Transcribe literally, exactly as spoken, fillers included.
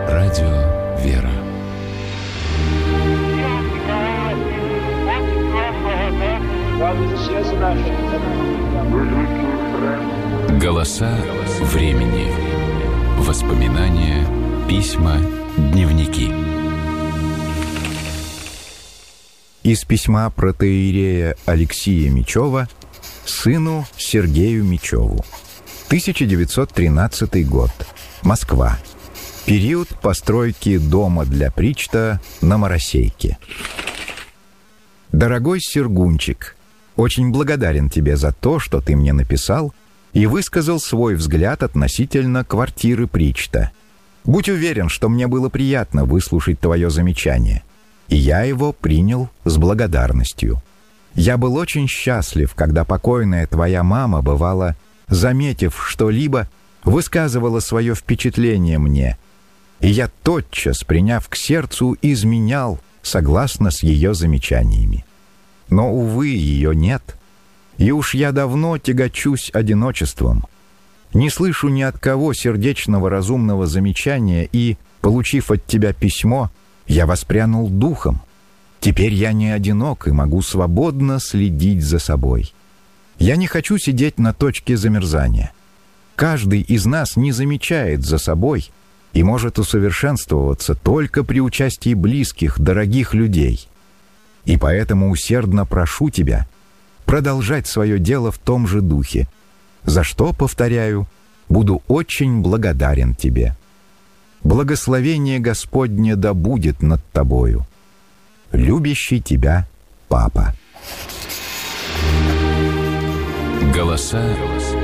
Радио «Вера». Голоса времени. Воспоминания, письма, дневники. Из письма протоиерея Алексия Мечева сыну Сергею Мечеву. тысяча девятьсот тринадцатый год. Москва. Период постройки дома для причта на Моросейке. Дорогой Сергунчик, очень благодарен тебе за то, что ты мне написал и высказал свой взгляд относительно квартиры причта. Будь уверен, что мне было приятно выслушать твое замечание, и я его принял с благодарностью. Я был очень счастлив, когда покойная твоя мама, бывало, заметив что-либо, высказывала свое впечатление мне, и я тотчас, приняв к сердцу, изменял согласно с ее замечаниями. Но, увы, ее нет, и уж я давно тягочусь одиночеством. Не слышу ни от кого сердечного разумного замечания, и, получив от тебя письмо, я воспрянул духом. Теперь я не одинок и могу свободно следить за собой. Я не хочу сидеть на точке замерзания. Каждый из нас не замечает за собой и может усовершенствоваться только при участии близких, дорогих людей. И поэтому усердно прошу тебя продолжать свое дело в том же духе, за что, повторяю, буду очень благодарен тебе. Благословение Господне да будет над тобою. Любящий тебя папа. Голоса